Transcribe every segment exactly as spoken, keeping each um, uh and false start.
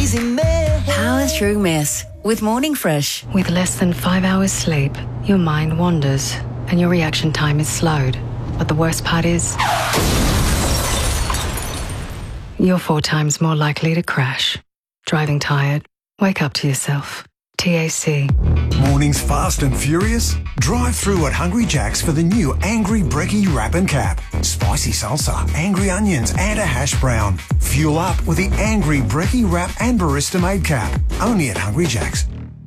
crazy mess. Power through mess with Morning Fresh. With less than five hours sleep, your mind wanders and your reaction time is slowed. But the worst part is, you're four times more likely to crash. Driving tired? Wake up to yourself. T A C. Mornings fast and furious? Drive through at Hungry Jack's for the new Angry Brekkie Wrap and Cap. Spicy salsa, angry onions and a hash brown. Fuel up with the Angry Brekkie Wrap and Barista Made Cap. Only at Hungry Jack's.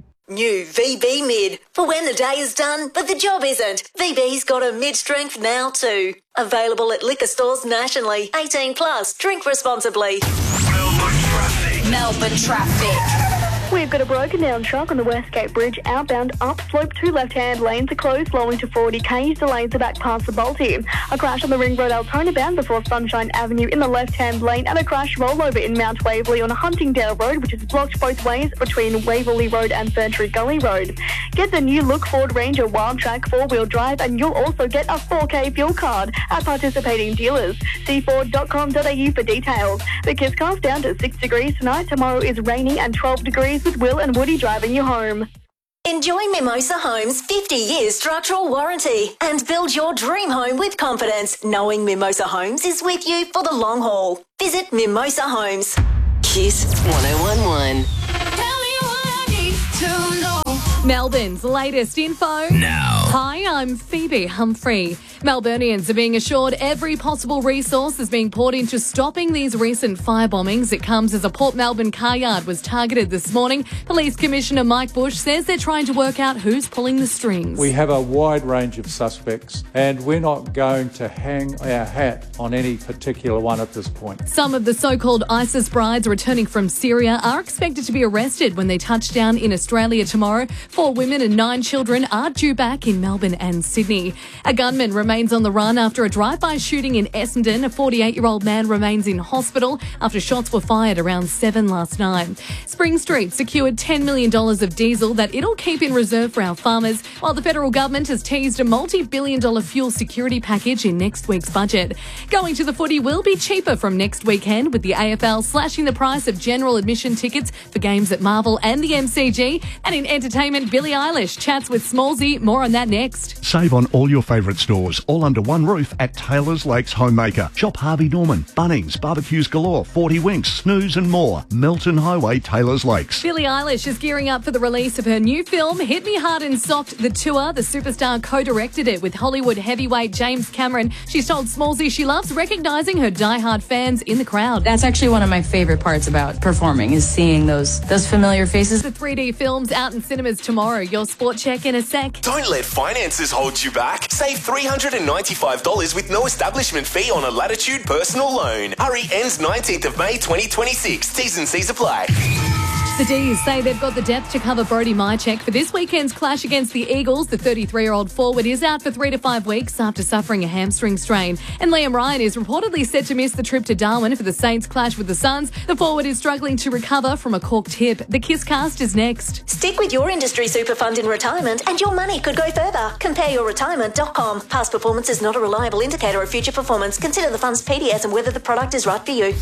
New V B Mid. For when the day is done, but the job isn't. V B's got a mid-strength now too. Available at liquor stores nationally. eighteen plus. Drink responsibly. Melbourne traffic. Melbourne traffic. We've got a broken down truck on the Westgate Bridge outbound upslope. Two left-hand lanes are closed, slowing to forty k's. Delays are back past the Balti. A crash on the Ring Road Altona bound before Sunshine Avenue in the left-hand lane, and a crash rollover in Mount Waverley on Huntingdale Road, which is blocked both ways between Waverley Road and Ferntree Gully Road. Get the new look Ford Ranger Wild Track four-wheel drive, and you'll also get a four K fuel card at participating dealers. See ford dot com dot a u for details. The Kisscast down to six degrees tonight. Tomorrow is raining and twelve degrees with Will and Woody driving you home. Enjoy Mimosa Homes' fifty year structural warranty and build your dream home with confidence, knowing Mimosa Homes is with you for the long haul. Visit Mimosa Homes. Kiss one oh one one. Tell me what I need to know. Melbourne's latest info. Now. Hi, I'm Phoebe Humphrey. Melburnians are being assured every possible resource is being poured into stopping these recent fire bombings. It comes as a Port Melbourne car yard was targeted this morning. Police Commissioner Mike Bush says they're trying to work out who's pulling the strings. We have a wide range of suspects and we're not going to hang our hat on any particular one at this point. Some of the so-called ISIS brides returning from Syria are expected to be arrested when they touch down in Australia tomorrow. Four women and nine children are due back in Melbourne and Sydney. A gunman remains on the run after a drive-by shooting in Essendon. A forty-eight-year-old man remains in hospital after shots were fired around seven last night. Spring Street secured ten million dollars of diesel that it'll keep in reserve for our farmers, while the federal government has teased a multi-billion dollar fuel security package in next week's budget. Going to the footy will be cheaper from next weekend, with the A F L slashing the price of general admission tickets for games at Marvel and the M C G. And in entertainment, Billie Eilish chats with Smallsy. More on that next. Save on all your favourite stores, all under one roof at Taylor's Lakes Homemaker. Shop Harvey Norman, Bunnings, Barbecues Galore, forty Winks, Snooze and more. Melton Highway, Taylor's Lakes. Billie Eilish is gearing up for the release of her new film, Hit Me Hard and Soft, The Tour. The superstar co-directed it with Hollywood heavyweight James Cameron. She's told Smallsy she loves recognising her diehard fans in the crowd. That's actually one of my favourite parts about performing, is seeing those those familiar faces. The three D film's out in cinemas tomorrow. Your sport check in a sec. Don't let finances hold you back. Save three hundred ninety-five dollars with no establishment fee on a Latitude personal loan. Hurry, ends nineteenth of May twenty twenty-six. T's and C's apply. The D's say they've got the depth to cover Brodie Mychek for this weekend's clash against the Eagles. The thirty-three-year-old forward is out for three to five weeks after suffering a hamstring strain. And Liam Ryan is reportedly set to miss the trip to Darwin for the Saints' clash with the Suns. The forward is struggling to recover from a corked hip. The Kisscast is next. Stick with your industry super fund in retirement and your money could go further. compare your retirement dot com. Past performance is not a reliable indicator of future performance. Consider the fund's P D S and whether the product is right for you.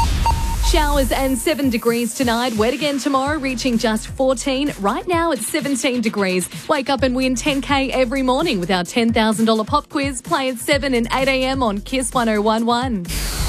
Showers and seven degrees tonight. Wet again tomorrow, reaching just fourteen. Right now it's seventeen degrees. Wake up and win ten K every morning with our ten thousand dollars pop quiz. Play at seven and eight a.m. on Kiss one oh one one.